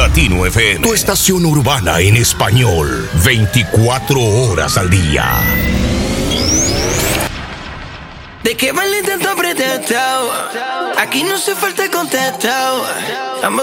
Latino FM, tu estación urbana en español, 24 horas al día. ¿De qué mal intento pretextado? Aquí no se falta contestado.